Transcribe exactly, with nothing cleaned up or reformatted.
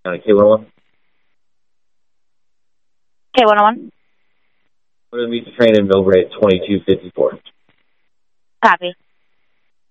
Uh, K one oh one. K one oh one. We're going to meet the train in Millbrae at twenty-two fifty-four. Copy.